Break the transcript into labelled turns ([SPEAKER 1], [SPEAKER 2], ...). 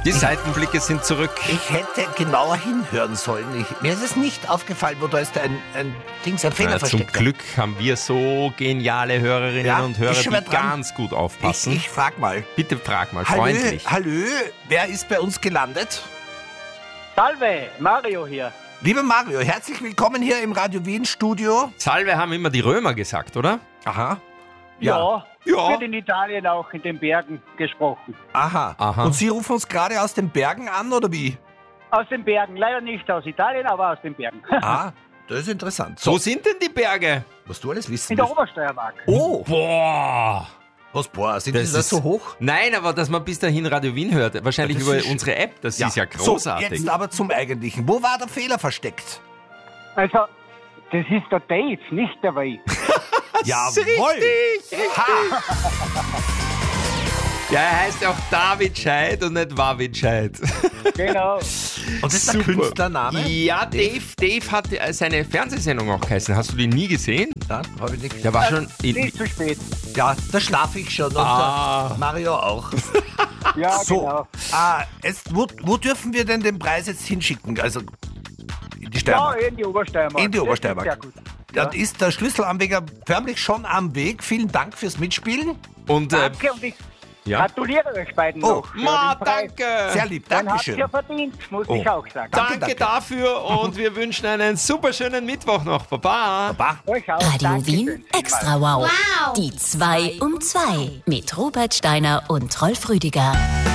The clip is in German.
[SPEAKER 1] Die Seitenblicke sind zurück.
[SPEAKER 2] Ich hätte genauer hinhören sollen. Mir ist es nicht aufgefallen, wo da ist ein Fehler
[SPEAKER 1] Zum
[SPEAKER 2] versteckt.
[SPEAKER 1] Glück haben wir so geniale Hörerinnen und Hörer,
[SPEAKER 2] ist schon
[SPEAKER 1] die
[SPEAKER 2] mal dran.
[SPEAKER 1] ganz gut aufpassen.
[SPEAKER 2] Ich frag mal.
[SPEAKER 1] Bitte frag mal,
[SPEAKER 2] Hallo,
[SPEAKER 1] freundlich.
[SPEAKER 2] hallo, wer ist bei uns gelandet?
[SPEAKER 3] Salve, Mario hier.
[SPEAKER 2] Lieber Mario, herzlich willkommen hier im Radio Wien Studio.
[SPEAKER 1] Salve haben immer die Römer gesagt, oder?
[SPEAKER 2] Aha.
[SPEAKER 3] Ja,
[SPEAKER 1] Ja.
[SPEAKER 3] wird in Italien auch in den Bergen gesprochen.
[SPEAKER 2] Aha.
[SPEAKER 1] Aha.
[SPEAKER 2] Und Sie rufen uns gerade aus den Bergen an, oder wie?
[SPEAKER 3] Aus den Bergen, leider nicht aus Italien, aber aus den Bergen.
[SPEAKER 2] Ah, das ist interessant.
[SPEAKER 1] Wo sind denn die Berge?
[SPEAKER 2] was du alles wissen
[SPEAKER 3] In der
[SPEAKER 2] willst.
[SPEAKER 3] Obersteiermark.
[SPEAKER 2] Oh,
[SPEAKER 1] Boah!
[SPEAKER 2] boah, sind
[SPEAKER 1] Das
[SPEAKER 2] die da
[SPEAKER 1] ist-
[SPEAKER 2] so hoch?
[SPEAKER 1] Nein, aber dass man bis dahin Radio Wien hört, wahrscheinlich
[SPEAKER 2] Das
[SPEAKER 1] über
[SPEAKER 2] ist-
[SPEAKER 1] unsere App, das ist ja
[SPEAKER 2] So,
[SPEAKER 1] großartig.
[SPEAKER 2] jetzt aber zum Eigentlichen. Wo war der Fehler versteckt?
[SPEAKER 3] Also, das ist der Dave, nicht der Way.
[SPEAKER 2] Jawohl! Ha!
[SPEAKER 1] Ja, er heißt ja auch David Scheid und nicht Wavid Scheid.
[SPEAKER 3] Genau.
[SPEAKER 2] Und das ist der Künstlername?
[SPEAKER 1] Ja, Dave hat seine Fernsehsendung auch geheißen. Hast du die nie gesehen?
[SPEAKER 2] Ja, habe ich nicht.
[SPEAKER 1] Der war schon
[SPEAKER 3] Nicht zu spät.
[SPEAKER 2] Ja, da schlafe ich schon und der Mario auch.
[SPEAKER 3] Ja,
[SPEAKER 2] So,
[SPEAKER 3] genau.
[SPEAKER 2] wo dürfen wir denn den Preis jetzt hinschicken? Also in die
[SPEAKER 3] Ja,
[SPEAKER 2] Steiermark.
[SPEAKER 3] in die Obersteiermark.
[SPEAKER 2] In die Obersteiermark.
[SPEAKER 3] Das ist sehr gut.
[SPEAKER 2] Dann ist der Schlüsselanleger förmlich schon am Weg. Vielen Dank fürs Mitspielen.
[SPEAKER 1] Und
[SPEAKER 3] Danke und ich
[SPEAKER 1] ja.
[SPEAKER 3] gratuliere euch beiden
[SPEAKER 2] Oh,
[SPEAKER 3] noch. für
[SPEAKER 1] Ma,
[SPEAKER 3] den Preis.
[SPEAKER 1] danke!
[SPEAKER 2] Sehr lieb,
[SPEAKER 3] Dann habt
[SPEAKER 2] Dankeschön.
[SPEAKER 3] ihr verdient, muss
[SPEAKER 2] Oh.
[SPEAKER 3] ich auch sagen.
[SPEAKER 1] Danke
[SPEAKER 2] danke.
[SPEAKER 1] dafür und wir wünschen einen super schönen Mittwoch noch. Baba!
[SPEAKER 2] Baba.
[SPEAKER 3] Euch auch.
[SPEAKER 4] Radio
[SPEAKER 3] Dankeschön
[SPEAKER 4] Wien
[SPEAKER 3] vielmals.
[SPEAKER 4] Extra wow. Die 2 um 2 mit Robert Steiner und Rolf Rüdiger.